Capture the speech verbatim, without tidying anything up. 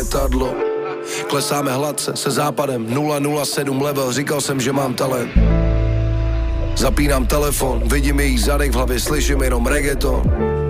letadlo. Klesáme hladce se západem, nula nula sedm level, říkal jsem, že mám talent. Zapínám telefon, vidím její zadek v hlavě, slyším jenom reggaeton.